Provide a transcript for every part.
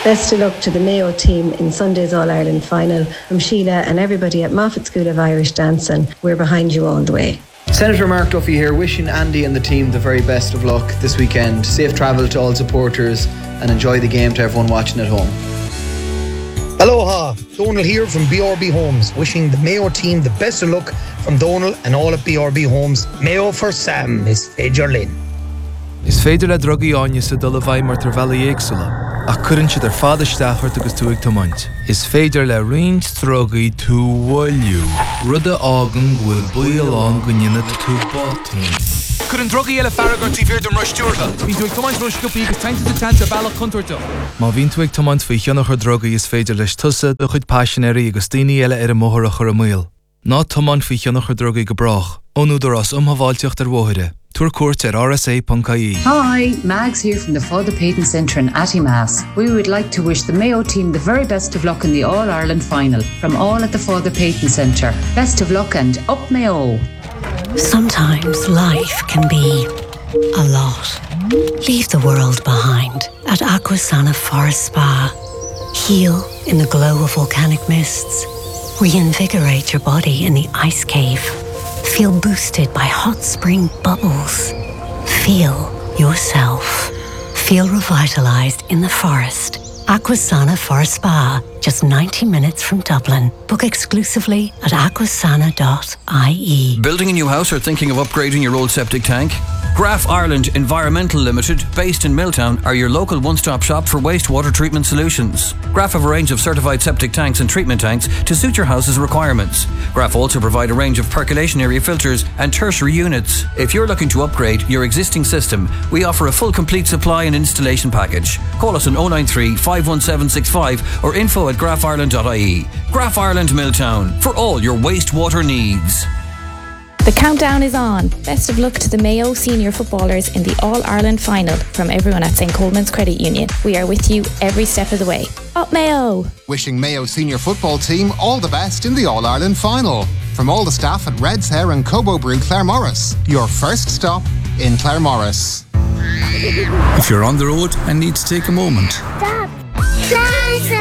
Best of luck to the Mayo team in Sunday's All-Ireland final. From Sheila and everybody at Moffat School of Irish Dancing, we're behind you all the way. Senator Mark Duffy here, wishing Andy and the team the very best of luck this weekend. Safe travel to all supporters and enjoy the game to everyone watching at home. Aloha, Donal here from BRB Homes, wishing the Mayo team the best of luck from Donal and all at BRB Homes. Mayo for Sam is Féidir Lynn. Is féidir le drogaí áine sa dul a bhaid mar tar bheala éagsúla, ach cuireann siad ar fada isteachart agus tú ag tomaint. Is féidir le roinnt drogaí tú bhfuilliú, rud a ágan bhfuil buailán go nionad tú bátainn. Cuireann drogaí eile farragar tí bhír dom ruistíortha. Bhín tú ag tomaint ruisciúpaí agus tainte a bailach contoirtá. Má bhín tú ag tomaint faoi cheannach ar drogaí is féidir leis tusa do chuid passionéirí agus daoine eile ar a móthar a chur a míl. Ná tomaint faoi cheannach ar drogaí go brach, ónúdar as umhaváilteocht ar mhóthire. Tour court at rsa.ie. Hi, Mags here from the Father Peyton Centre in Attymass. We would like to wish the Mayo team the very best of luck in the All-Ireland final from all at the Father Peyton Centre. Best of luck and up Mayo! Sometimes life can be a lot. Leave the world behind at Aquasana Forest Spa. Heal in the glow of volcanic mists. Reinvigorate your body in the ice cave. Feel boosted by hot spring bubbles. Feel yourself. Feel revitalized in the forest. Aquasana Forest Spa, just 90 minutes from Dublin. Book exclusively at aquasana.ie. Building a new house or thinking of upgrading your old septic tank? Graf Ireland Environmental Limited, based in Milltown, are your local one-stop shop for wastewater treatment solutions. Graf have a range of certified septic tanks and treatment tanks to suit your house's requirements. Graf also provide a range of percolation area filters and tertiary units. If you're looking to upgrade your existing system, we offer a full complete supply and installation package. Call us on 093 51765 or info@grafireland.ie. Graf Ireland Milltown, for all your wastewater needs. The countdown is on. Best of luck to the Mayo senior footballers in the All-Ireland final from everyone at St. Coleman's Credit Union. We are with you every step of the way. Up Mayo! Wishing Mayo senior football team all the best in the All-Ireland final. From all the staff at Red's Hair and Cobo Brew Claremorris. Your first stop in Claremorris. If you're on the road and need to take a moment. Stop! Plaza!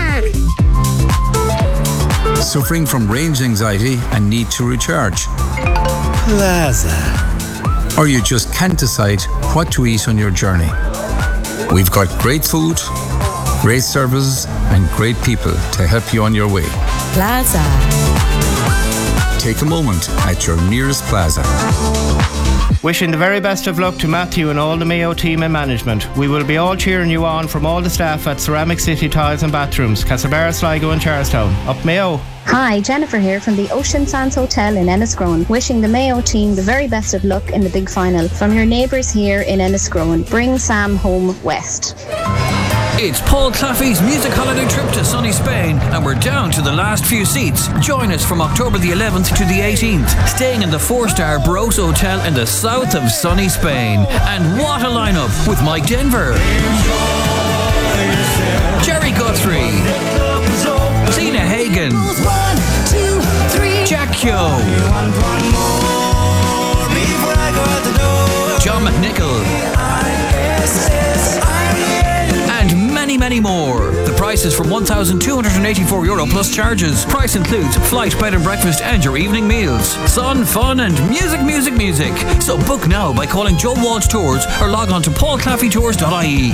Suffering from range anxiety and need to recharge. Plaza. Or you just can't decide what to eat on your journey. We've got great food, great services and great people to help you on your way. Plaza. Take a moment at your nearest Plaza. Wishing the very best of luck to Matthew and all the Mayo team and management. We will be all cheering you on from all the staff at Ceramic City Tiles and Bathrooms, Castlebar, Sligo and Charlestown. Up Mayo! Hi, Jennifer here from the Ocean Sands Hotel in Enniscrone. Wishing the Mayo team the very best of luck in the big final. From your neighbours here in Enniscrone. Bring Sam home west. It's Paul Claffey's music holiday trip to sunny Spain, and we're down to the last few seats. Join us from October the 11th to the 18th, staying in the 4-star Baros Hotel in the south of sunny Spain. And what a lineup with Mike Denver, Jerry Guthrie, Tina Hagen, Jack Kyo, John McNichol, and many more. The price is from €1,284 plus charges. Price includes flight, bed and breakfast and your evening meals. Sun, fun and music. So book now by calling Joe Walsh Tours or log on to paulclaffeytours.ie.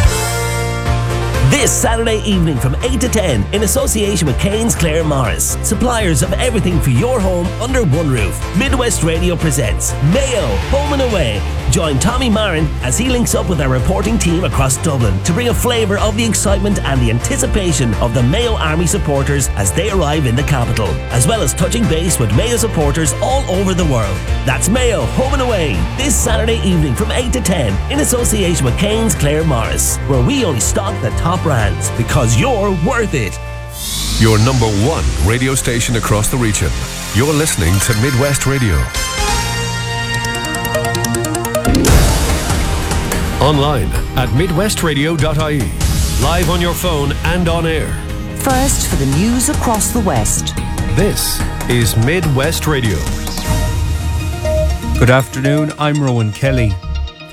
This Saturday evening from 8 to 10 in association with Kane's Clare Morris, suppliers of everything for your home under one roof. Midwest Radio presents Mayo Home and Away. Join Tommy Marin as he links up with our reporting team across Dublin to bring a flavour of the excitement and the anticipation of the Mayo Army supporters as they arrive in the capital, as well as touching base with Mayo supporters all over the world. That's Mayo Home and Away this Saturday evening from 8 to 10 in association with Kane's Clare Morris, where we only stock the top brands because you're worth it. Your number one radio station across the region. You're listening to Midwest Radio. Online at midwestradio.ie. Live on your phone and on air. First for the news across the West. This is Midwest Radio. Good afternoon, I'm Rowan Kelly.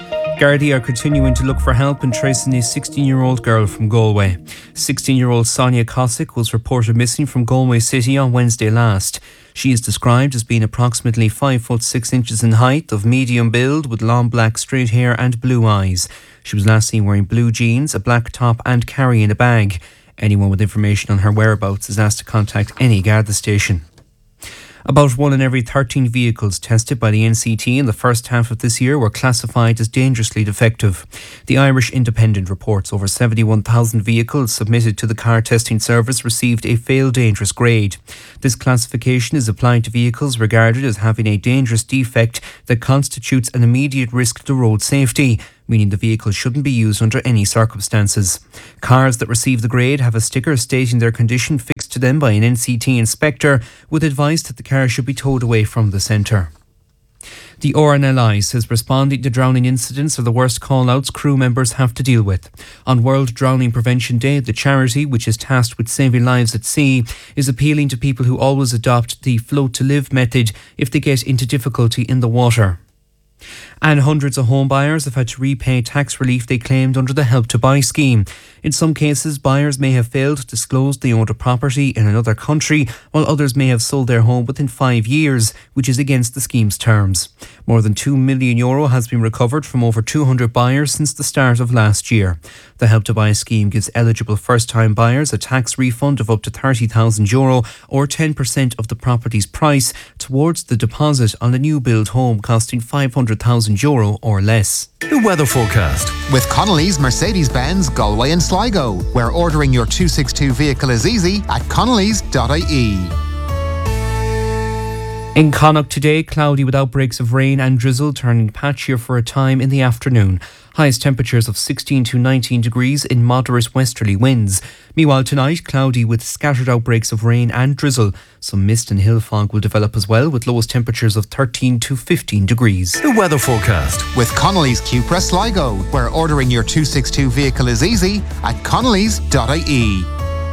Gardaí are continuing to look for help in tracing a 16-year-old girl from Galway. 16-year-old Sonia Cossack was reported missing from Galway City on Wednesday last. She is described as being approximately 5 foot 6 inches in height, of medium build, with long black straight hair and blue eyes. She was last seen wearing blue jeans, a black top and carrying a bag. Anyone with information on her whereabouts is asked to contact any Garda station. About 1 in every 13 vehicles tested by the NCT in the first half of this year were classified as dangerously defective. The Irish Independent reports over 71,000 vehicles submitted to the car testing service received a fail dangerous grade. This classification is applied to vehicles regarded as having a dangerous defect that constitutes an immediate risk to road safety, meaning the vehicle shouldn't be used under any circumstances. Cars that receive the grade have a sticker stating their condition fixed to them by an NCT inspector, with advice that the car should be towed away from the centre. The RNLI says responding to drowning incidents are the worst call-outs crew members have to deal with. On World Drowning Prevention Day, the charity, which is tasked with saving lives at sea, is appealing to people who always adopt the float to live method if they get into difficulty in the water. And hundreds of home buyers have had to repay tax relief they claimed under the Help to Buy scheme. In some cases, buyers may have failed to disclose they owned a property in another country, while others may have sold their home within 5 years, which is against the scheme's terms. More than €2 million has been recovered from over 200 buyers since the start of last year. The Help to Buy scheme gives eligible first-time buyers a tax refund of up to €30,000 or 10% of the property's price towards the deposit on a new build home costing €500,000 or less. The weather forecast with Connolly's Mercedes-Benz Galway and Sligo, where ordering your 262 vehicle is easy at connellys.ie. In Connacht today, cloudy with outbreaks of rain and drizzle, turning patchier for a time in the afternoon. Highest temperatures of 16 to 19 degrees in moderate westerly winds. Meanwhile tonight, cloudy with scattered outbreaks of rain and drizzle. Some mist and hill fog will develop as well, with lowest temperatures of 13 to 15 degrees. The weather forecast with Connolly's Cupra Sligo, where ordering your 262 vehicle is easy at connellys.ie.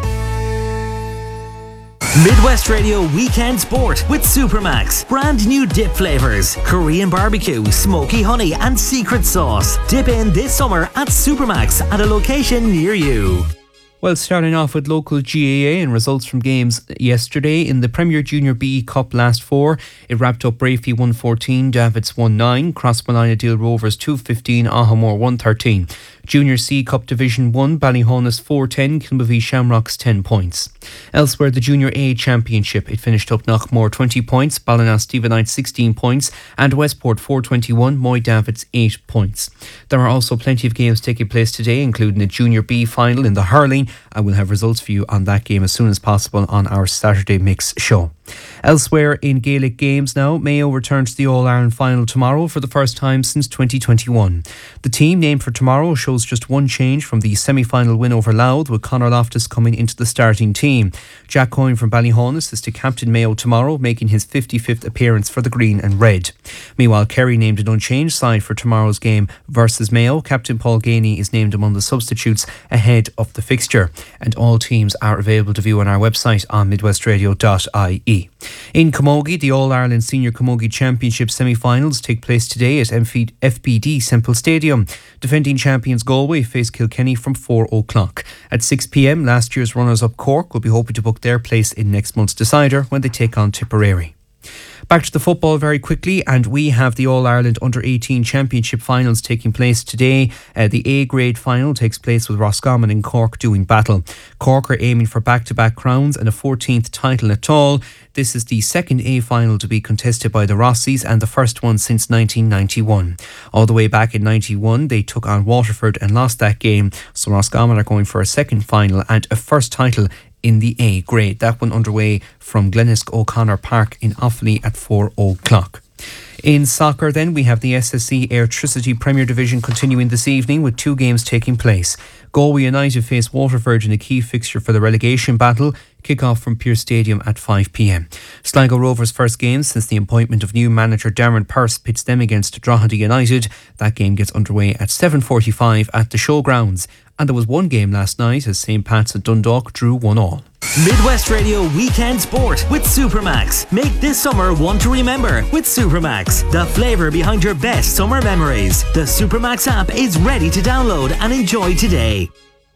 Midwest Radio Weekend Sport with Supermax. Brand new dip flavours: Korean barbecue, smoky honey and secret sauce. Dip in this summer at Supermax at a location near you. Well, starting off with local GAA and results from games yesterday. In the Premier Junior BE Cup last four, it wrapped up Brafey 114, Davits 19, Crossmolina Deal Rovers 215, Ahamore 113. Junior C Cup Division 1, Ballyhonus 410, Kilmavie Shamrocks 10 points. Elsewhere, the Junior A Championship, it finished up Knockmore 20 points, Ballina Stevenite 16 points, and Westport 421, Moy Davits 8 points. There are also plenty of games taking place today, including a Junior B final in the hurling. I will have results for you on that game as soon as possible on our Saturday Mix show. Elsewhere in Gaelic games now, Mayo returns to the All-Ireland final tomorrow for the first time since 2021. The team named for tomorrow shows just one change from the semi-final win over Louth, with Conor Loftus coming into the starting team. Jack Coyne from Ballyhonus is to captain Mayo tomorrow, making his 55th appearance for the Green and Red. Meanwhile, Kerry named an unchanged side for tomorrow's game versus Mayo. Captain Paul Ganey is named among the substitutes ahead of the fixture. And all teams are available to view on our website on midwestradio.ie. In Camogie, the All-Ireland Senior Camogie Championship semi-finals take place today at FBD Semple Stadium. Defending champions Galway face Kilkenny from 4 o'clock. At 6 p.m, last year's runners-up Cork will be hoping to book their place in next month's decider when they take on Tipperary. Back to the football very quickly, and we have the All-Ireland Under-18 Championship finals taking place today. The A-grade final takes place with Roscommon and Cork doing battle. Cork are aiming for back-to-back crowns and a 14th title at all. This is the second A final to be contested by the Rossies and the first one since 1991. All the way back in 91, they took on Waterford and lost that game, so Roscommon are going for a second final and a first title in the A grade. That one underway from Glenesk O'Connor Park in Offaly at 4 o'clock. In soccer then, we have the SSE Airtricity Premier Division continuing this evening with two games taking place. Galway United face Waterford in a key fixture for the relegation battle. Kick-off from Pearse Stadium at 5 p.m. Sligo Rovers' first game since the appointment of new manager Darren Pearse pits them against Drogheda United. That game gets underway at 7:45 at the Showgrounds. And there was one game last night as St. Pat's and Dundalk drew 1-1. Midwest Radio Weekend Sport with Supermax. Make this summer one to remember with Supermax. The flavour behind your best summer memories. The Supermax app is ready to download and enjoy today.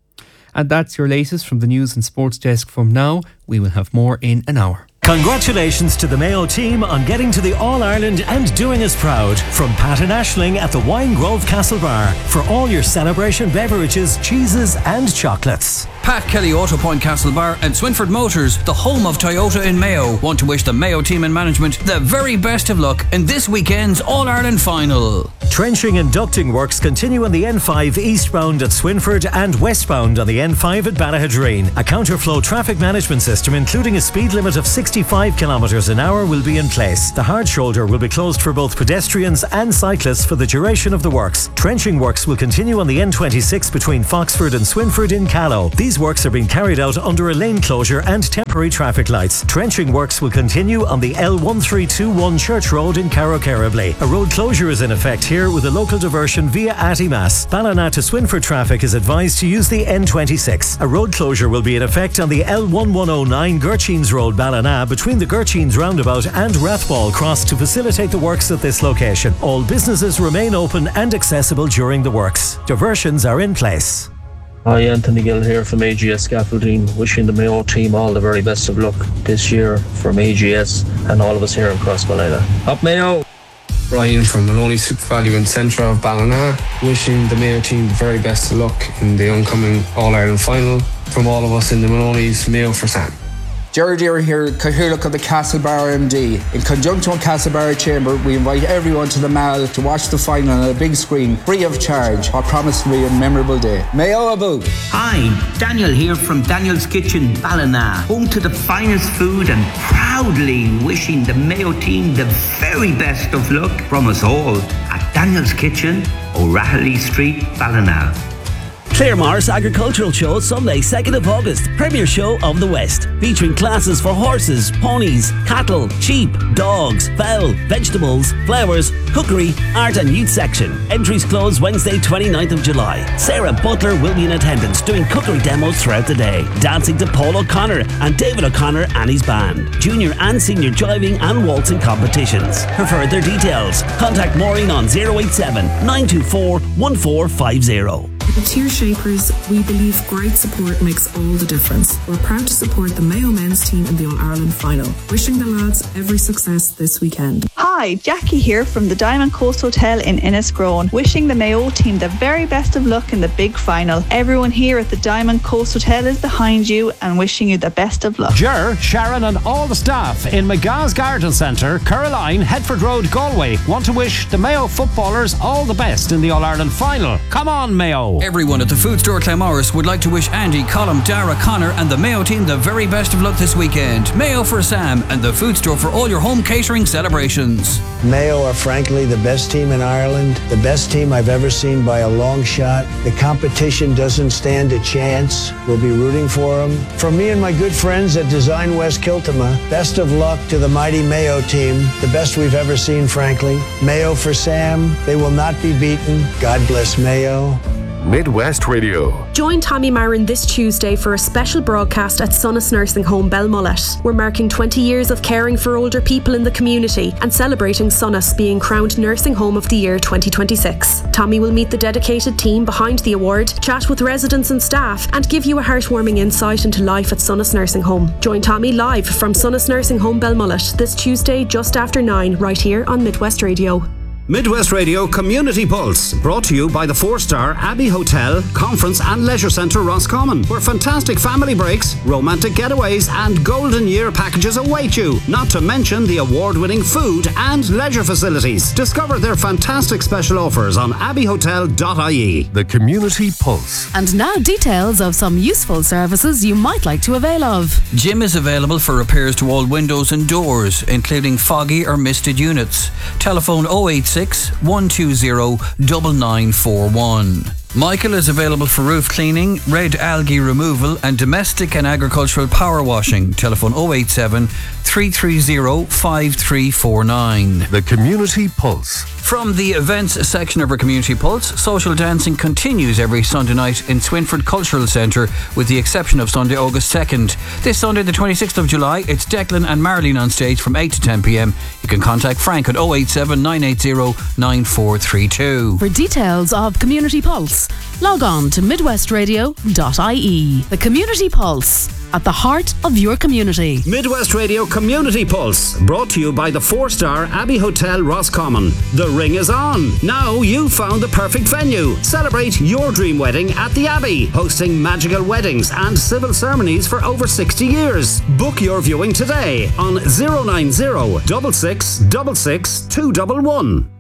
And that's your latest from the news and sports desk from now. We will have more in an hour. Congratulations to the Mayo team on getting to the All-Ireland and doing us proud. From Pat and Aisling at the Wine Grove Castle Bar for all your celebration beverages, cheeses and chocolates. Pat Kelly Auto Point Castle Bar and Swinford Motors, the home of Toyota in Mayo, want to wish the Mayo team and management the very best of luck in this weekend's All-Ireland final. Trenching and ducting works continue on the N5 eastbound at Swinford and westbound on the N5 at Ballahadreen. A counterflow traffic management system including a speed limit of 65 kilometres an hour will be in place. The hard shoulder will be closed for both pedestrians and cyclists for the duration of the works. Trenching works will continue on the N26 between Foxford and Swinford in Callow. These works are being carried out under a lane closure and temporary traffic lights. Trenching works will continue on the L1321 Church Road in Carrowcarrowblee. A road closure is in effect here with a local diversion via Attymass. Ballina to Swinford traffic is advised to use the N26. A road closure will be in effect on the L1109 Gurcheens Road Ballina between the Gurcheens roundabout and Rathball Cross to facilitate the works at this location. All businesses remain open and accessible during the works. Diversions are in place. Hi, Anthony Gill here from AGS Scaffolding, wishing the Mayo team all the very best of luck this year from AGS and all of us here in Crossballina. Up Mayo! Ryan from Maloney SuperValu in centre of Ballina, wishing the Mayo team the very best of luck in the oncoming All-Ireland final. From all of us in the Maloney's, Mayo for Sam. Jerry Deere here, Cathaoirleach of the Castlebar MD. In conjunction with Castlebar Chamber, we invite everyone to the Mall to watch the final on a big screen, free of charge. What promised to be a memorable day. Mayo about. Hi, Daniel here from Daniel's Kitchen, Ballina, home to the finest food and proudly wishing the Mayo team the very best of luck from us all at Daniel's Kitchen, O'Rahilly Street, Ballina. Claremorris Agricultural Show Sunday 2nd of August, premier show of the West, featuring classes for horses, ponies, cattle, sheep, dogs, fowl, vegetables, flowers, cookery, art and youth section. Entries close Wednesday 29th of July. Sarah Butler will be in attendance doing cookery demos throughout the day, dancing to Paul O'Connor and David O'Connor and his band, junior and senior jiving and waltzing competitions. For further details, contact Maureen on 087 924 1450. At Tear Shapers, we believe great support makes all the difference. We're proud to support the Mayo men's team in the All-Ireland final. Wishing the lads every success this weekend. Hi, Jackie here from the Diamond Coast Hotel in Enniscrone. Wishing the Mayo team the very best of luck in the big final. Everyone here at the Diamond Coast Hotel is behind you and wishing you the best of luck. Ger, Sharon and all the staff in McGah's Garden Centre, Caroline, Headford Road, Galway want to wish the Mayo footballers all the best in the All-Ireland final. Come on, Mayo! Everyone at the Food Store Claremorris would like to wish Andy, Colm, Dara, Connor and the Mayo team the very best of luck this weekend. Mayo for Sam and the Food Store for all your home catering celebrations. Mayo are frankly the best team in Ireland, the best team I've ever seen by a long shot. The competition doesn't stand a chance. We'll be rooting for them. From me and my good friends at Design West Kiltama, best of luck to the mighty Mayo team, the best we've ever seen, frankly. Mayo for Sam. They will not be beaten. God bless Mayo. Midwest Radio. Join Tommy Marin this Tuesday for a special broadcast at Sonas Nursing Home Belmullet. We're marking 20 years of caring for older people in the community and celebrating Sonas being crowned Nursing Home of the Year 2026. Tommy will meet the dedicated team behind the award, chat with residents and staff and give you a heartwarming insight into life at Sonas Nursing Home. Join Tommy live from Sonas Nursing Home Belmullet this Tuesday just after 9 right here on Midwest Radio. Midwest Radio Community Pulse, brought to you by the 4-star Abbey Hotel, Conference and Leisure Centre Roscommon, where fantastic family breaks, romantic getaways and golden year packages await you, not to mention the award-winning food and leisure facilities. Discover their fantastic special offers on abbeyhotel.ie. The Community Pulse. And now details of some useful services you might like to avail of. Jim is available for repairs to all windows and doors, including foggy or misted units. Telephone 086 120 9941. Michael is available for roof cleaning, red algae removal and domestic and agricultural power washing. Telephone 087 330 5349. The Community Pulse. From the events section of our Community Pulse, social dancing continues every Sunday night in Swinford Cultural Centre, with the exception of Sunday, August 2nd. This Sunday, the 26th of July, it's Declan and Marlene on stage from 8 to 10 p.m. You can contact Frank at 087 980 9432. For details of Community Pulse, log on to midwestradio.ie. The Community Pulse, at the heart of your community. Midwest Radio Community Pulse, brought to you by the 4-star Abbey Hotel Roscommon. The ring is on. Now you've found the perfect venue. Celebrate your dream wedding at the Abbey, hosting magical weddings and civil ceremonies for over 60 years. Book your viewing today on 090 66 66 211.